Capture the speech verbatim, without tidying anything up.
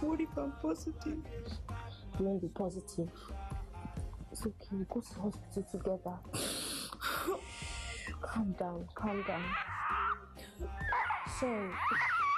What if I'm positive? You won't be positive. It's okay, we go to the hospital together. Calm down, calm down. Sorry.